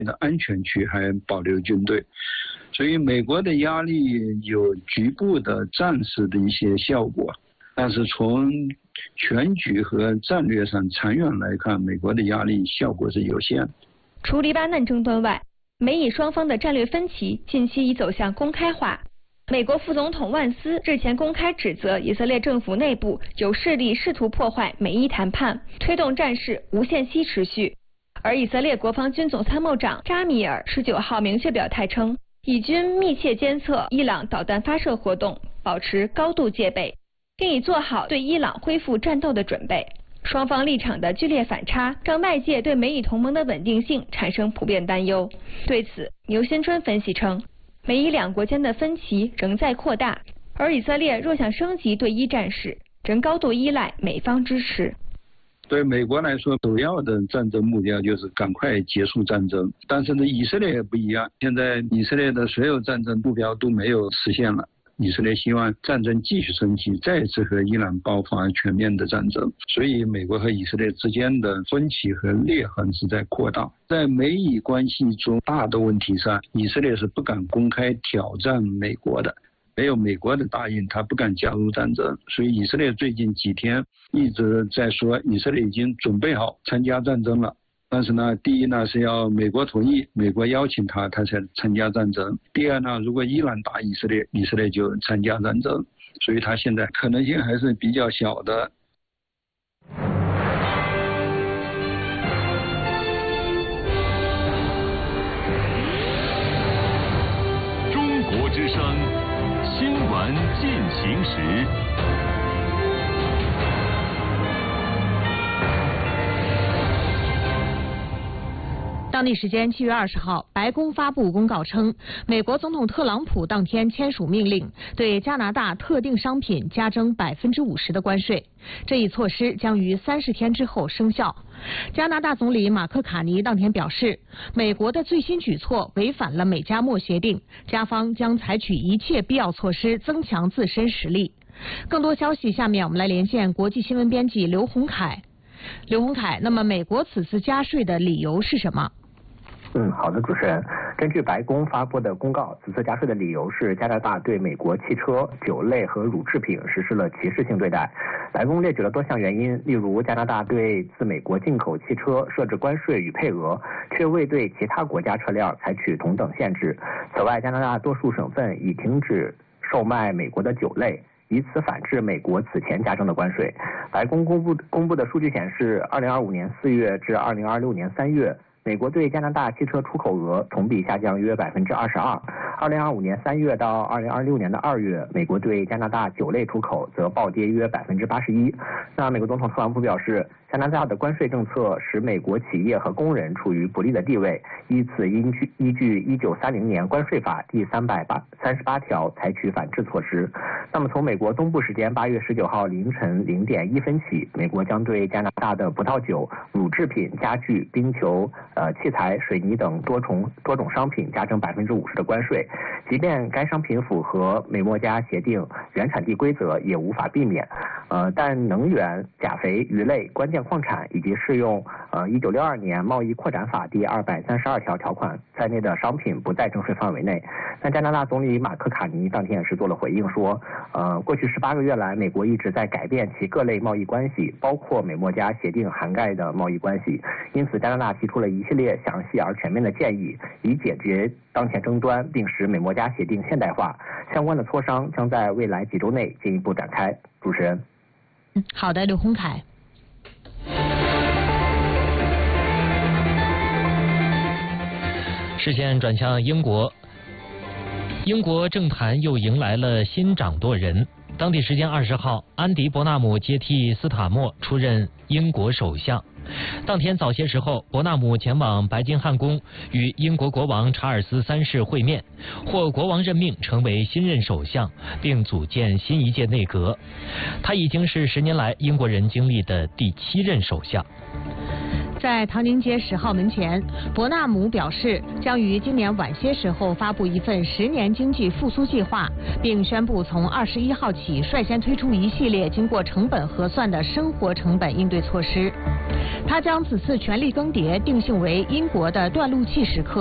的安全区还保留军队，所以美国的压力有局部的暂时的一些效果，但是从全局和战略上长远来看，美国的压力效果是有限的。 除黎巴嫩争端外，美以双方的战略分歧近期已走向公开化。美国副总统万斯日前公开指责以色列政府内部有势力试图破坏美伊谈判，推动战事无限期持续。而以色列国防军总参谋长扎米尔19号明确表态称，以军密切监测伊朗导弹发射活动，保持高度戒备，并已做好对伊朗恢复战斗的准备。双方立场的剧烈反差，让外界对美以同盟的稳定性产生普遍担忧。对此，牛新春分析称，美以两国间的分歧仍在扩大，而以色列若想升级对伊战事，仍高度依赖美方支持。 对美国来说，首要的战争目标就是赶快结束战争。但是呢，以色列也不一样，现在以色列的所有战争目标都没有实现了。以色列希望战争继续升级，再次和伊朗爆发全面的战争，所以美国和以色列之间的分歧和裂痕是在扩大。在美以关系中大的问题上，以色列是不敢公开挑战美国的，没有美国的答应，他不敢加入战争。所以以色列最近几天一直在说，以色列已经准备好参加战争了。但是呢，第一呢是要美国同意，美国邀请他才参加战争。第二呢，如果伊朗打以色列，以色列就参加战争。所以他现在可能性还是比较小的。 中国之声，新闻进行时。 当地时间7月20号，白宫发布公告称，美国总统特朗普当天签署命令，对加拿大特定商品加征50%的关税。这一措施将于30天之后生效。加拿大总理马克卡尼当天表示，美国的最新举措违反了美加墨协定，加方将采取一切必要措施增强自身实力。更多消息，下面我们来连线国际新闻编辑刘洪凯。刘洪凯，那么美国此次加税的理由是什么？ 好的，主持人。根据白宫发布的公告，此次加税的理由是加拿大对美国汽车、酒类和乳制品实施了歧视性对待。白宫列举了多项原因，例如加拿大对自美国进口汽车设置关税与配额，却未对其他国家车辆采取同等限制。此外，加拿大多数省份已停止售卖美国的酒类，以此反制美国此前加征的关税。白宫公布的数据显示，2025年4月至2026年3月，美国对加拿大汽车出口额同比下降约22%。2025年3月到2026年的2月，美国对加拿大酒类出口则暴跌约81%。那美国总统特朗普表示，加拿大的关税政策使美国企业和工人处于不利的地位，依此依据1930年关税法第338条采取反制措施。那么从美国东部时间8月19号凌晨0点1分起，美国将对加拿大的葡萄酒、乳制品、家具、冰球、器材、水泥等多种商品加征50%的关税。即便该商品符合美墨加协定原产地规则，也无法避免。但能源、钾肥、鱼类、关键矿产以及适用1962年贸易扩展法第232条条款在内的商品不在征税范围内。那加拿大总理马克卡尼当天也是做了回应说，过去18个月来，美国一直在改变其各类贸易关系，包括美墨加协定涵盖的贸易关系。因此，加拿大提出了一系列详细而全面的建议，以解决当前争端，并使美墨加协定现代化。相关的磋商将在未来几周内进一步展开。主持人。 好的，刘洪凯。 视线转向英国，英国政坛又迎来了新掌舵人。当地时间20号，安迪·伯纳姆接替斯塔默出任英国首相。当天早些时候，伯纳姆前往白金汉宫与英国国王查尔斯3世会面，获国王任命成为新任首相，并组建新一届内阁。他已经是10年来英国人经历的第7任首相。 在唐宁街10号门前，伯纳姆表示将于今年晚些时候发布一份10年经济复苏计划，并宣布从21号起率先推出一系列经过成本核算的生活成本应对措施。 他将此次权力更迭定性为英国的断路器时刻。